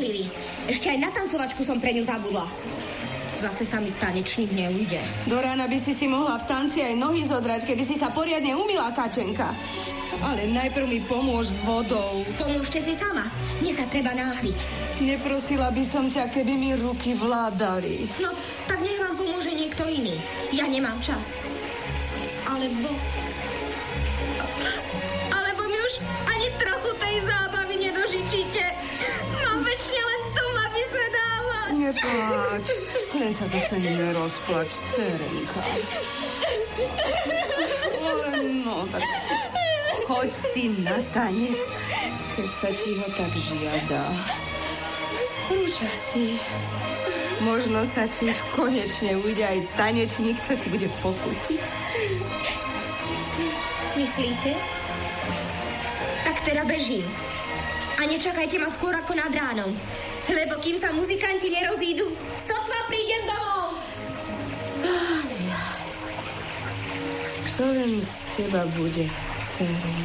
Lili. Ešte aj na tancovačku som pre ňu zabudla. Zase sa mi tanečník neujde. Do rána by si mohla v tanci aj nohy zodrať, keby si sa poriadne umyla, Kačenka. Ale najprv mi pomôž s vodou. Pomôžte si sama. Mne sa treba náhliť. Neprosila by som ťa, keby mi ruky vládali. No, tak nech vám pomôže niekto iný. Ja nemám čas. Alebo mi už ani trochu tej zábavy nedožičíte. Mám väčšine len doma vysedávať. Nepláč. Len sa zase nerozplač, dcerenka. No, tak choď si na tanec, keď sa ti ho tak žiada. Rúča si. Možno sa ti už konečne ujde aj tanečník, čo ti bude pochutiť. Myslíte? Tak teda bežím. A nečakajte ma skôr ako nad ránom. Lebo kým sa muzikanti nerozídu, sotva prídem domov. Čo len z teba bude, dcerenka?